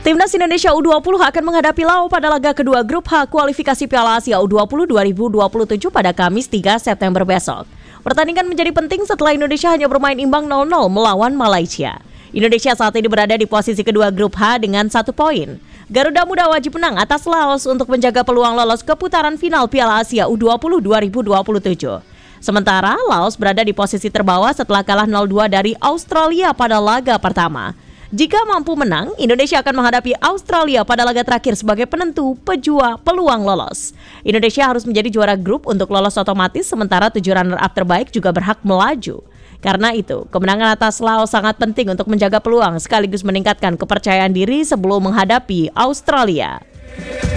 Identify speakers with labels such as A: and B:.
A: Timnas Indonesia U20 akan menghadapi Laos pada laga kedua grup H kualifikasi Piala Asia U20 2027 pada Kamis 3 September besok. Pertandingan menjadi penting setelah Indonesia hanya bermain imbang 0-0 melawan Malaysia. Indonesia saat ini berada di posisi kedua grup H dengan 1 poin. Garuda Muda wajib menang atas Laos untuk menjaga peluang lolos ke putaran final Piala Asia U20 2027. Sementara Laos berada di posisi terbawah setelah kalah 0-2 dari Australia pada laga pertama. Jika mampu menang, Indonesia akan menghadapi Australia pada laga terakhir sebagai penentu peluang lolos. Indonesia harus menjadi juara grup untuk lolos otomatis, sementara 7 runner-up terbaik juga berhak melaju. Karena itu, kemenangan atas Laos sangat penting untuk menjaga peluang sekaligus meningkatkan kepercayaan diri sebelum menghadapi Australia.